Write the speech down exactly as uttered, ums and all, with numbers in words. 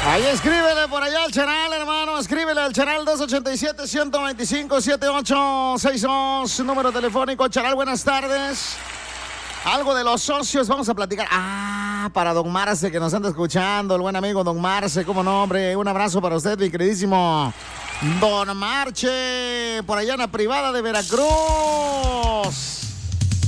Ahí escríbele por allá al canal, hermano. Escríbele al canal dos ocho siete, uno dos cinco, siete ocho seis dos. Número telefónico, canal, buenas tardes. Algo de los socios, vamos a platicar. Ah, para Don Marce, que nos anda escuchando. El buen amigo Don Marce, cómo no, hombre. Un abrazo para usted, mi queridísimo Don Marche. Por allá en la privada de Veracruz.